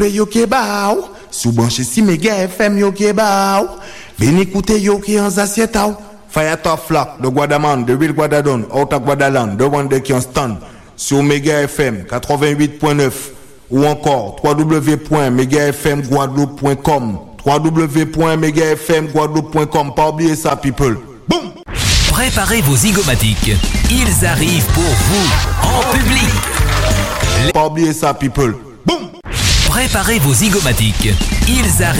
Yo ke ba ou, sou branche si Mega FM yo ke ba ou. Veni écouter yo ki en zasieta ou. Fire Top Flock, de Guadaman, de Ville Guadadon, out of Guadaland, de Wande qui en stand. Sur Mega FM 88.9 ou encore www.megafmguadeloupe.com www.megafmguadeloupe.com. Pas oublier ça, people. Boum! Préparez vos zygomatiques. Ils arrivent pour vous, en public. Pas oublier ça, people. Boum! Préparez vos zygomatiques. Ils arrivent.